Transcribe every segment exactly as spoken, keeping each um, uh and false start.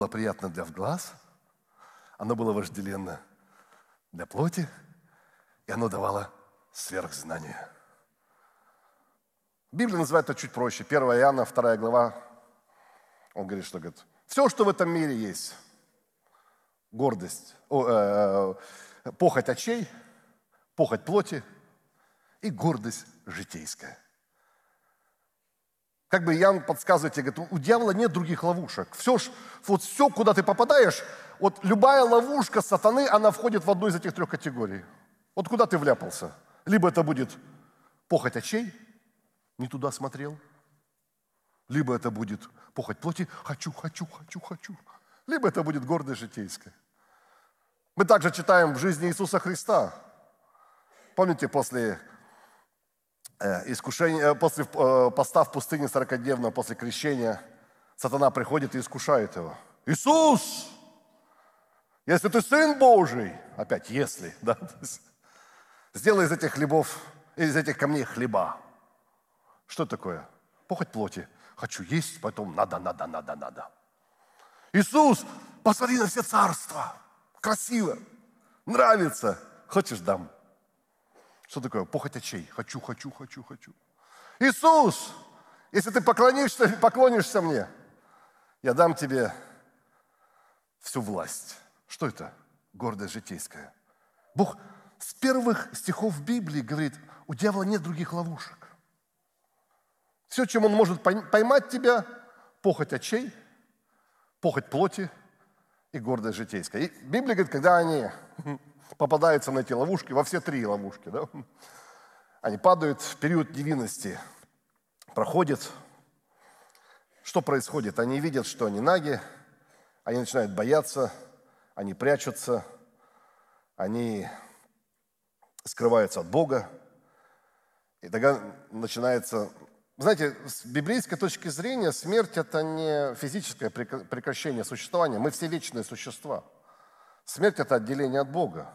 было приятно для глаз, оно было вожделенно для плоти, и оно давало сверхзнание. Библия называет это чуть проще. первое Иоанна, вторая глава, он говорит, что говорит, все, что в этом мире есть, гордость, о, э, похоть очей, похоть плоти и гордость житейская. Как бы Иоанн подсказывает тебе, говорит, у дьявола нет других ловушек. Все, вот все, куда ты попадаешь, вот любая ловушка сатаны, она входит в одну из этих трех категорий. Вот куда ты вляпался? Либо это будет похоть очей, не туда смотрел. Либо это будет похоть плоти, хочу, хочу, хочу, хочу. Либо это будет гордость житейская. Мы также читаем в жизни Иисуса Христа. Помните, после искушения, после поста в пустыне сорокадневного, после крещения, сатана приходит и искушает его. Иисус, если ты Сын Божий, опять если, да, сделай из этих хлебов, из этих камней хлеба. Что такое? Похоть плоти. Хочу есть, поэтому надо, надо, надо, надо. Иисус, посмотри на все царства. Красиво, нравится. Хочешь, дам. Что такое? Похоть очей. Хочу, хочу, хочу, хочу. Иисус, если ты поклонишься, поклонишься мне, я дам тебе всю власть. Что это? Гордость житейская. Бог с первых стихов Библии говорит, у дьявола нет других ловушек. Все, чем он может поймать тебя, похоть очей, похоть плоти и гордость житейская. И Библия говорит, когда они попадаются на эти ловушки, во все три ловушки, да, они падают в период невинности, проходит. Что происходит? Они видят, что они наги, они начинают бояться, они прячутся, они скрываются от Бога. И тогда начинается... Знаете, с библейской точки зрения смерть – это не физическое прекращение существования. Мы все вечные существа. Смерть – это отделение от Бога.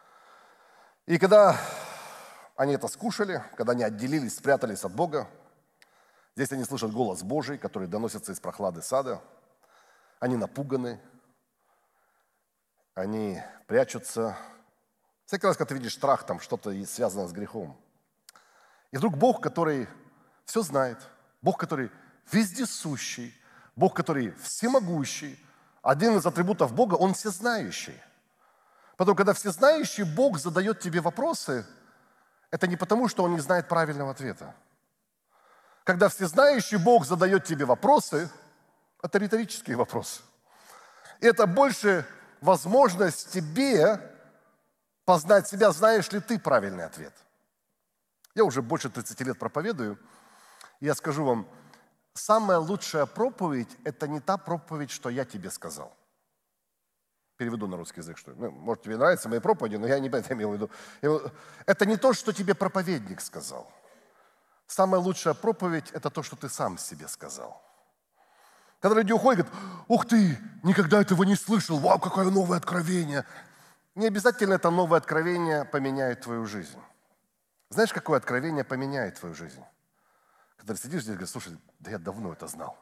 И когда они это скушали, когда они отделились, спрятались от Бога, здесь они слышат голос Божий, который доносится из прохлады сада. Они напуганы, они прячутся. Всякий раз, когда ты видишь страх, там что-то связано с грехом. И вдруг Бог, который все знает, Бог, который вездесущий, Бог, который всемогущий, один из атрибутов Бога, Он всезнающий. Потом, когда всезнающий Бог задает тебе вопросы, это не потому, что Он не знает правильного ответа. Когда всезнающий Бог задает тебе вопросы, это риторические вопросы. И это больше возможность тебе познать себя, знаешь ли ты правильный ответ. Я уже больше тридцати лет проповедую, и я скажу вам, самая лучшая проповедь – это не та проповедь, что я тебе сказал. Переведу на русский язык, что ну, может, тебе нравятся мои проповеди, но я не это имел в виду. Это не то, что тебе проповедник сказал. Самая лучшая проповедь – это то, что ты сам себе сказал. Когда люди уходят, говорят, ух ты, никогда этого не слышал, вау, какое новое откровение. Не обязательно это новое откровение поменяет твою жизнь. Знаешь, какое откровение поменяет твою жизнь? Когда ты сидишь здесь и говоришь, слушай, да я давно это знал.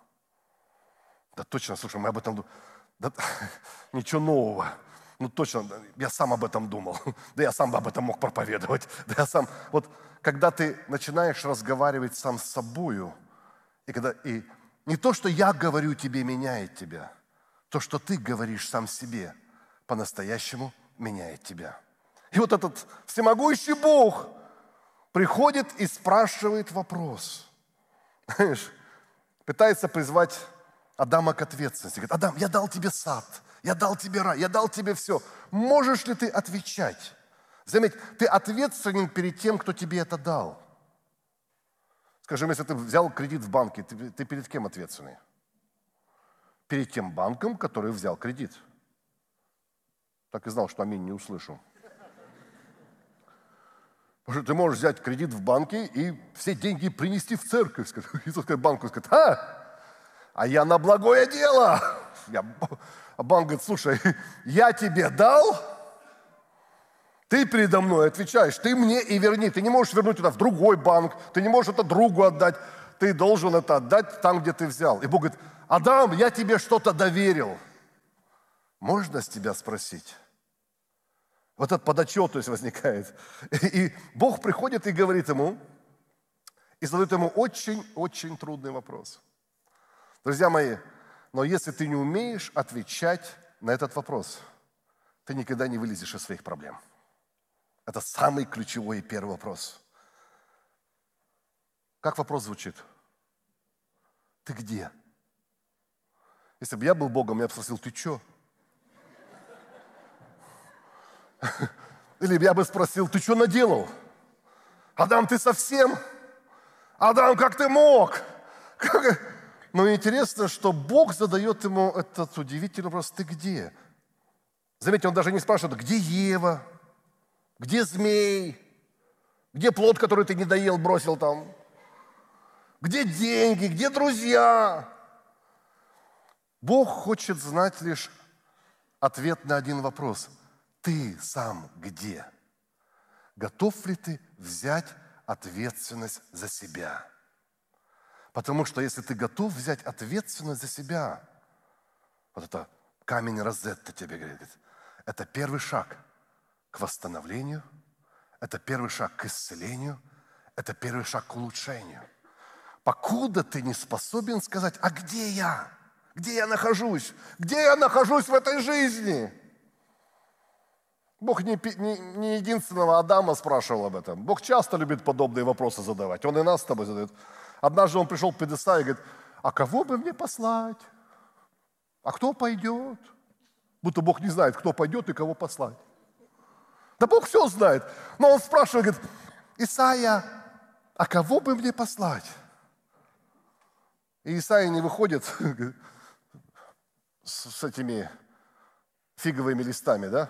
Да точно, слушай, мы об этом думали. Да, ничего нового. Ну точно, я сам об этом думал. Да я сам об этом мог проповедовать. Да я сам... Вот когда ты начинаешь разговаривать сам с собою, и, когда, и не то, что я говорю тебе, меняет тебя. То, что ты говоришь сам себе, по-настоящему меняет тебя. И вот этот всемогущий Бог приходит и спрашивает вопрос. Знаешь, пытается призвать Адама к ответственности. Говорит, Адам, я дал тебе сад, я дал тебе рай, я дал тебе все. Можешь ли ты отвечать? Заметь, ты ответственен перед тем, кто тебе это дал. Скажем, если ты взял кредит в банке, ты, ты перед кем ответственный? Перед тем банком, который взял кредит. Так и знал, что аминь не услышу. Потому что ты можешь взять кредит в банке и все деньги принести в церковь. Иисус сказать банку, сказать, а, а я на благое дело. Я, а банк говорит, слушай, я тебе дал, ты передо мной отвечаешь, ты мне и верни. Ты не можешь вернуть это в другой банк, ты не можешь это другу отдать. Ты должен это отдать там, где ты взял. И Бог говорит, Адам, я тебе что-то доверил. можно с тебя спросить? Вот этот подотчетность возникает. И Бог приходит и говорит ему, и задает ему очень-очень трудный вопрос. Друзья мои, но если ты не умеешь отвечать на этот вопрос, ты никогда не вылезешь из своих проблем. Это самый ключевой и первый вопрос. Как вопрос звучит? Ты где? Если бы я был Богом, я бы спросил, ты что? Или я бы спросил, ты что наделал? Адам, ты совсем? Адам, как ты мог? Как... Но интересно, что Бог задает ему этот удивительный вопрос, ты где? Заметьте, он даже не спрашивает, где Ева? Где змей? Где плод, который ты не доел, бросил там? Где деньги? Где друзья? Бог хочет знать лишь ответ на один вопрос. Ты сам где? Готов ли ты взять ответственность за себя? Потому что если ты готов взять ответственность за себя, вот это камень Розетта тебе говорит, это первый шаг к восстановлению, это первый шаг к исцелению, это первый шаг к улучшению. Покуда ты не способен сказать, а где я? Где я нахожусь? Где я нахожусь в этой жизни? Бог не, не, не единственного Адама спрашивал об этом. Бог часто любит подобные вопросы задавать. Он и нас с тобой задает. Однажды он пришел к Педеса и говорит, а кого бы мне послать? А кто пойдет? Будто Бог не знает, кто пойдет и кого послать. Да Бог все знает. Но он спрашивает, говорит, Исайя, а кого бы мне послать? И Исайя не выходит с этими фиговыми листами, да?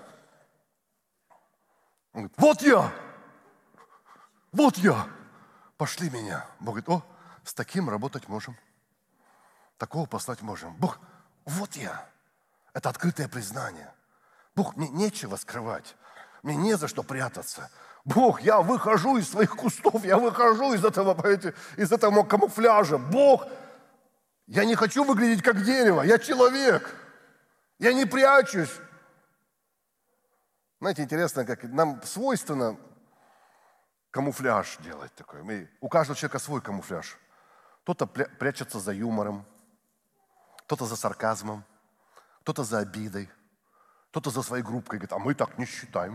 Он говорит, вот я! Вот я! Пошли меня. Бог говорит, о, с таким работать можем. Такого послать можем. Бог, вот я. Это открытое признание. Бог, мне нечего скрывать. Мне не за что прятаться. Бог, я выхожу из своих кустов, я выхожу из этого, из этого камуфляжа. Бог, я не хочу выглядеть как дерево, я человек. Я не прячусь. Знаете, интересно, как нам свойственно камуфляж делать такой. Мы, у каждого человека свой камуфляж. Кто-то прячется за юмором, кто-то за сарказмом, кто-то за обидой, кто-то за своей группкой. Говорит, а мы так не считаем.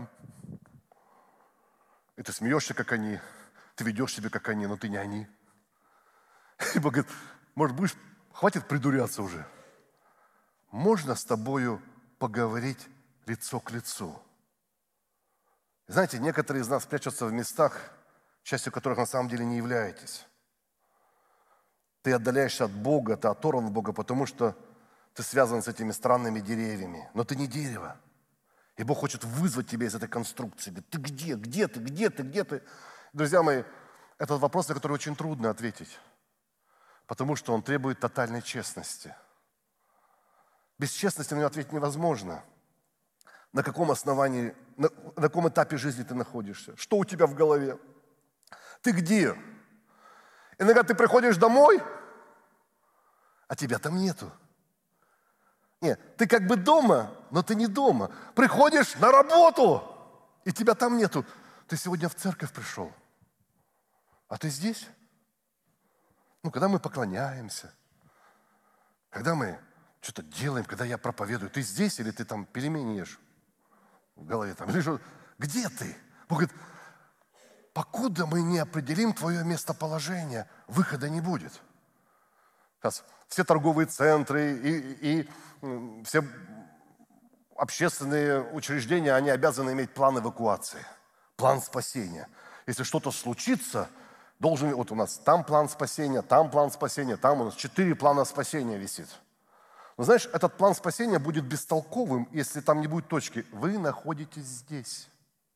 И ты смеешься, как они, ты ведешь себя, как они, но ты не они. И Бог говорит, может, будешь, хватит придуряться уже. Можно с тобою поговорить лицо к лицу. Знаете, некоторые из нас прячутся в местах, частью которых на самом деле не являетесь. Ты отдаляешься от Бога, ты оторван от Бога, потому что ты связан с этими странными деревьями. Но ты не дерево. И Бог хочет вызвать тебя из этой конструкции. Говорит, ты где? Где ты? Где ты? Где ты? Друзья мои, это вопрос, на который очень трудно ответить. Потому что он требует тотальной честности. Без честности на него ответить невозможно. На каком основании, на, на каком этапе жизни ты находишься? Что у тебя в голове? Ты где? Иногда ты приходишь домой, а тебя там нету. Нет, ты как бы дома, но ты не дома. Приходишь на работу, и тебя там нету. Ты сегодня в церковь пришел, а ты здесь? Ну, когда мы поклоняемся, когда мы что-то делаем, когда я проповедую, ты здесь или ты там пельмени ешь в голове? Там, или что? Где ты? Бог говорит, покуда мы не определим твое местоположение, выхода не будет. Сейчас все торговые центры и, и все общественные учреждения, они обязаны иметь план эвакуации, план спасения. Если что-то случится, должен, вот у нас там план спасения, там план спасения, там у нас четыре плана спасения висит. Но знаешь, этот план спасения будет бестолковым, если там не будет точки. Вы находитесь здесь.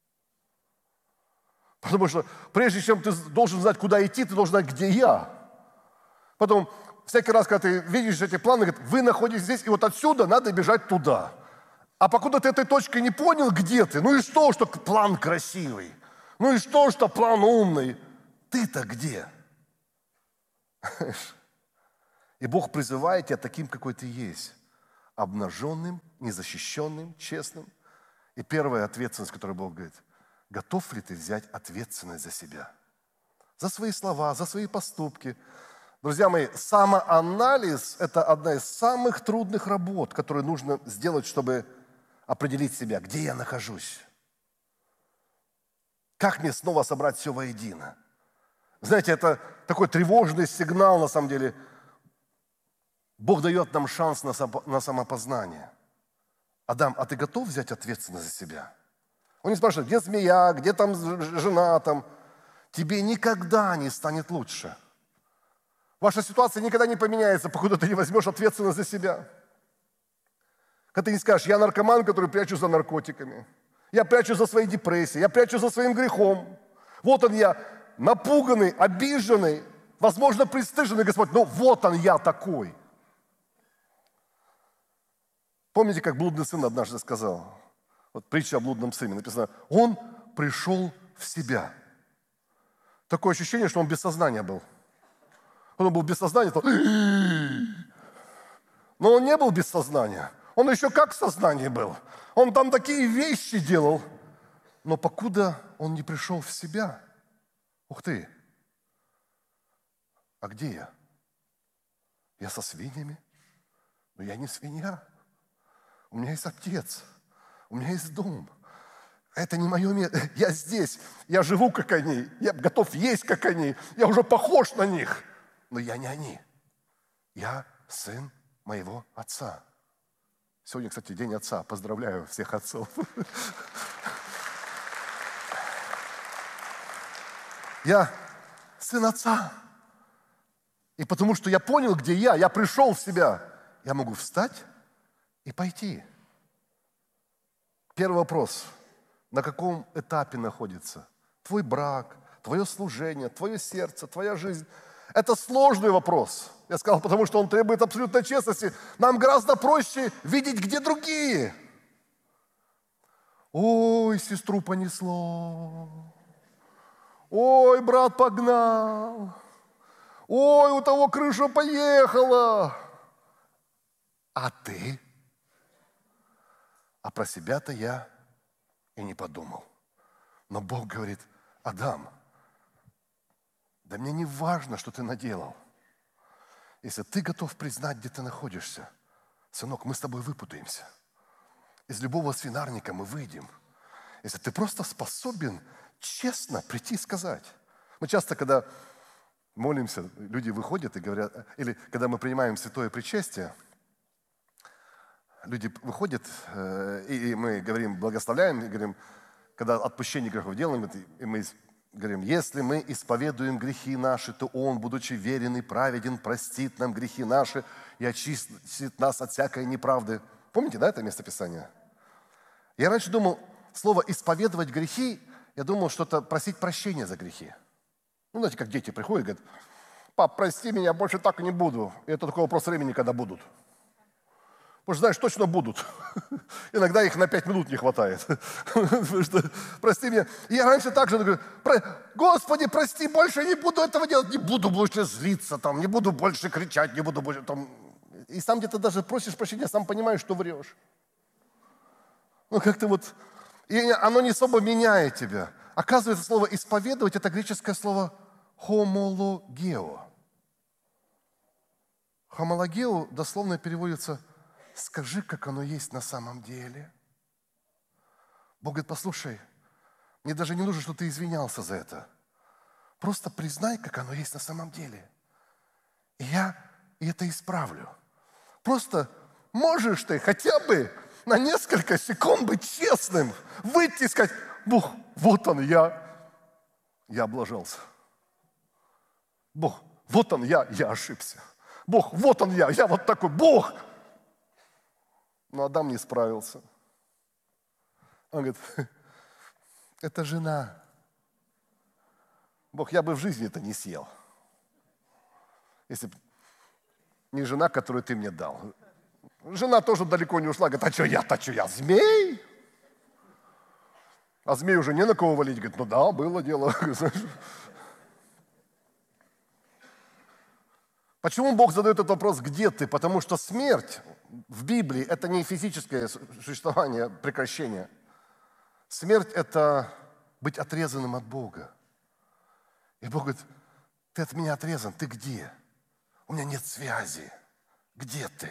Потому что прежде чем ты должен знать, куда идти, ты должен знать, где я. Потом всякий раз, когда ты видишь эти планы, говорит, вы находитесь здесь, и вот отсюда надо бежать туда. А покуда ты этой точки не понял, где ты, ну и что, что план красивый? Ну и что, что план умный? Ты-то где? И Бог призывает тебя таким, какой ты есть. обнаженным, незащищенным, честным. И первая ответственность, которую Бог говорит, готов ли ты взять ответственность за себя? За свои слова, за свои поступки. Друзья мои, самоанализ – это одна из самых трудных работ, которые нужно сделать, чтобы определить себя, где я нахожусь. Как мне снова собрать все воедино? Знаете, это такой тревожный сигнал, на самом деле. Бог дает нам шанс на самопознание. Адам, а ты готов взять ответственность за себя? Он не спрашивает, где змея, где там жена, там. Тебе никогда не станет лучше. Ваша ситуация никогда не поменяется, покуда ты не возьмешь ответственность за себя. Когда ты не скажешь, я наркоман, который прячу за наркотиками. Я прячу за своей депрессией, я прячу за своим грехом. Вот он я, напуганный, обиженный, возможно, пристыженный, Господь, но вот он я такой. Помните, как блудный сын однажды сказал? Вот притча о блудном сыне написано, он пришел в себя. Такое ощущение, что он без сознания был. Он был без сознания, то... но он не был без сознания. Он еще как в сознании был. Он там такие вещи делал. Но покуда он не пришел в себя, ух ты, а где я? Я со свиньями? Но я не свинья. У меня есть отец, у меня есть дом. Это не мое место. Я здесь, я живу, как они. Я готов есть, как они. Я уже похож на них. Но я не они. Я сын моего отца. Сегодня, кстати, день отца. Поздравляю всех отцов. Я сын отца. И потому что я понял, где я, я пришел в себя, я могу встать и пойти. Первый вопрос. На каком этапе находится твой брак, твое служение, твое сердце, твоя жизнь? Это сложный вопрос. Я сказал, потому что он требует абсолютной честности. Нам гораздо проще видеть, где другие. Ой, сестру понесло. Ой, брат погнал. Ой, у того крыша поехала. А ты? А про себя-то я и не подумал. Но Бог говорит, Адам, да мне не важно, что ты наделал. Если ты готов признать, где ты находишься, сынок, мы с тобой выпутаемся. Из любого свинарника мы выйдем. Если ты просто способен честно прийти и сказать. Мы часто, когда молимся, люди выходят и говорят, или когда мы принимаем святое причастие, люди выходят, и мы говорим, благословляем, и говорим, когда отпущение грехов делаем, и мы говорим, если мы исповедуем грехи наши, то Он, будучи верен и праведен, простит нам грехи наши и очистит нас от всякой неправды. Помните, да, это местописание? Я раньше думал, слово «исповедовать грехи», я думал, что это просить прощения за грехи. Ну, знаете, как дети приходят и говорят, пап, прости меня, больше так и не буду. И это только вопрос времени, когда будут. Потому что, знаешь, точно будут. Иногда их на пять минут не хватает. Прости меня. И я раньше так же говорю, Господи, прости, больше не буду этого делать. Не буду больше злиться, там, не буду больше кричать, не буду больше... Там. И сам где-то даже просишь прощения, сам понимаешь, что врешь. Ну, как-то вот... И оно не особо меняет тебя. Оказывается, слово «исповедовать» — это греческое слово «хомологео». «Хомологео» дословно переводится «скажи, как оно есть на самом деле». Бог говорит, послушай, мне даже не нужно, чтобы ты извинялся за это. Просто признай, как оно есть на самом деле. И я и это исправлю. Просто можешь ты хотя бы на несколько секунд быть честным, выйти и сказать, Бог, вот он я, я облажался. Бог, вот он я, я ошибся. Бог, вот он я, я вот такой, Бог. Но Адам не справился. Он говорит, это жена. Бог, я бы в жизни это не съел. Если бы не жена, которую ты мне дал. Жена тоже далеко не ушла. Говорит, а что я-то, что я, змей? А змей уже не на кого валить. Говорит, ну да, было дело. Почему Бог задает этот вопрос, где ты? Потому что смерть, в Библии это не физическое существование, прекращение. Смерть – это быть отрезанным от Бога. И Бог говорит, ты от меня отрезан, ты где? У меня нет связи. Где ты?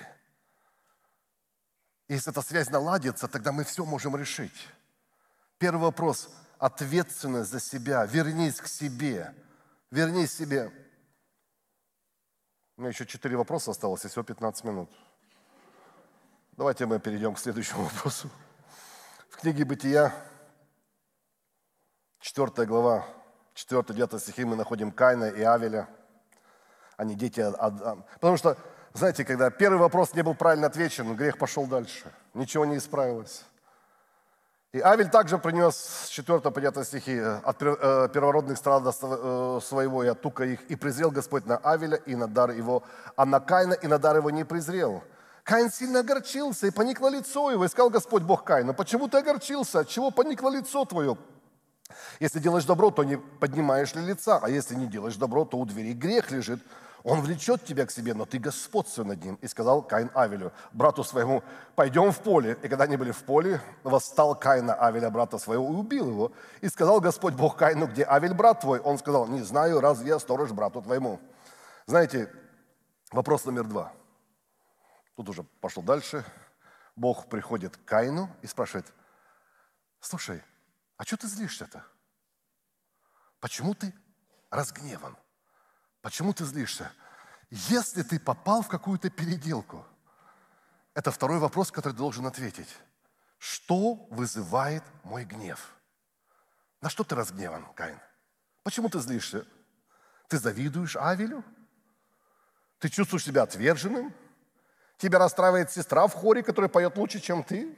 Если эта связь наладится, тогда мы все можем решить. Первый вопрос – ответственность за себя. Вернись к себе. Вернись к себе. У меня еще четыре вопроса осталось, и всего пятнадцать минут. Давайте мы перейдем к следующему вопросу. В книге «Бытия», четвёртая глава, четыре-девять стихи, мы находим Каина и Авеля. Они дети Адама. Потому что, знаете, когда первый вопрос не был правильно отвечен, грех пошел дальше. Ничего не исправилось. И Авель также принес с четвёртого по девятый стихи от первородных стада своего и от тука их. И презрел Господь на Авеля и на дар его, а на Каина и на дар его не презрел. Каин сильно огорчился, и поникло лицо его. И сказал Господь Бог Каину, почему ты огорчился? Отчего поникло лицо твое? Если делаешь добро, то не поднимаешь ли лица, а если не делаешь добро, то у двери грех лежит. Он влечет тебя к себе, но ты господствуй над ним. И сказал Каин Авелю, брату своему, пойдем в поле. И когда они были в поле, восстал Каин на Авеля, брата своего, и убил его. И сказал Господь Бог Каину, где Авель, брат твой? Он сказал, не знаю, разве я сторож брату твоему? Знаете, вопрос номер два. Тут уже пошел дальше. Бог приходит к Каину и спрашивает, слушай, а что ты злишься-то? Почему ты разгневан? Почему ты злишься? Если ты попал в какую-то переделку, это второй вопрос, который ты должен ответить. Что вызывает мой гнев? На что ты разгневан, Каин? Почему ты злишься? Ты завидуешь Авелю? Ты чувствуешь себя отверженным? Тебя расстраивает сестра в хоре, которая поет лучше, чем ты?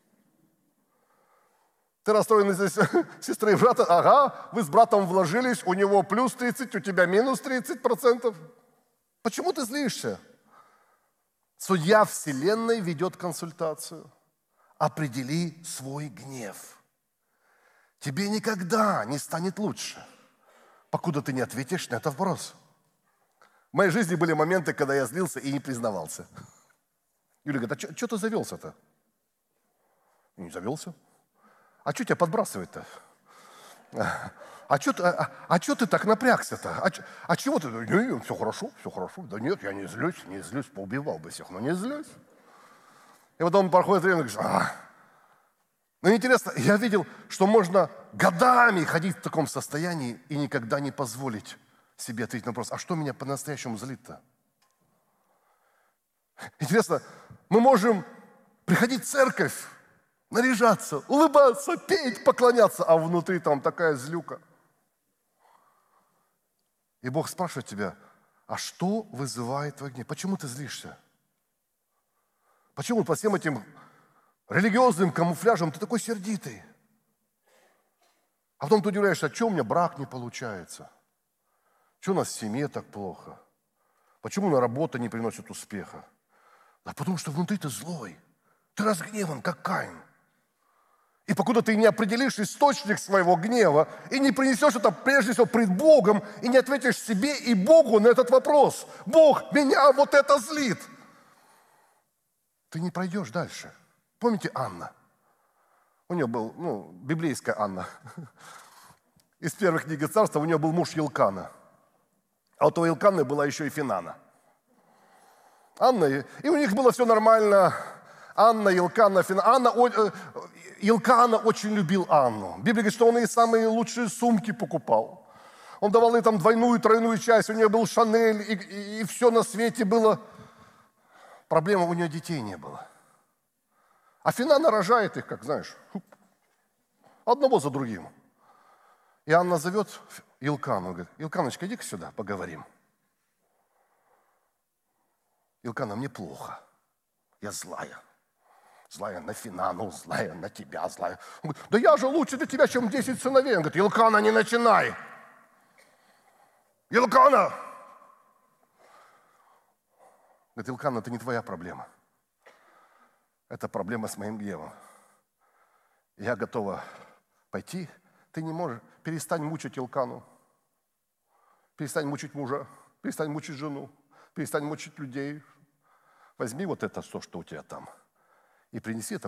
Ты расстроен из-за сестры и брата? Ага, вы с братом вложились, у него плюс тридцать, у тебя минус тридцать процентов. Почему ты злишься? Судья Вселенной ведет консультацию. Определи свой гнев. Тебе никогда не станет лучше, покуда ты не ответишь на этот вопрос. В моей жизни были моменты, когда я злился и не признавался. Юля говорит, а что ты завелся-то? Не завелся. А что тебя подбрасывает-то? А что а, а ты так напрягся-то? А, а чего ты? Не, все хорошо, все хорошо. Да нет, я не злюсь, не злюсь, поубивал бы всех, но не злюсь. И потом проходит время, и говоришь, а. Ну, интересно, я видел, что можно годами ходить в таком состоянии и никогда не позволить себе ответить на вопрос, а что меня по-настоящему злит-то? Интересно, мы можем приходить в церковь, наряжаться, улыбаться, петь, поклоняться, а внутри там такая злюка. И Бог спрашивает тебя, а что вызывает твой гнев? Почему ты злишься? Почему по всем этим религиозным камуфляжам ты такой сердитый? А потом ты удивляешься, а что у меня брак не получается? Что у нас в семье так плохо? Почему на работа не приносит успеха? Да потому что внутри ты злой. Ты разгневан, как Каин. И покуда ты не определишь источник своего гнева и не принесешь это прежде всего пред Богом и не ответишь себе и Богу на этот вопрос, Бог, меня вот это злит, ты не пройдешь дальше. Помните Анна? У нее был, ну, библейская Анна. Из первой книги Царства у нее был муж Елкана. А у того Елканы была еще и Финана. Анна, и у них было все нормально. Анна, Елкана, Финана. Анна, Елкана очень любил Анну. Библия говорит, что он ей самые лучшие сумки покупал. Он давал ей там двойную, тройную часть. У нее был Шанель, и, и, и все на свете было. Проблема, у нее детей не было. А Финана рожает их, как знаешь, одного за другим. И Анна зовет Илкану, говорит, Илканочка, иди-ка сюда, поговорим. Илкана, мне плохо, я злая. Злая на Финану, злая на тебя, злая. Он говорит, да я же лучше для тебя, чем десять сыновей. Он говорит, Илкана, не начинай. Илкана! Говорит, Илкана, это не твоя проблема. Это проблема с моим гневом. Я готова пойти. Ты не можешь. Перестань мучить Илкану. Перестань мучить мужа. Перестань мучить жену. Перестань мучить людей. возьми вот это, то, что у тебя там, и принеси это